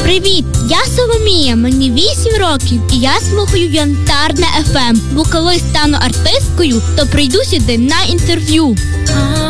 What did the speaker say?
Привіт, я Соломія, мені 8 років, і я слухаю Янтарне ФМ. Бо коли стану артисткою, то прийду сюди на інтерв'ю.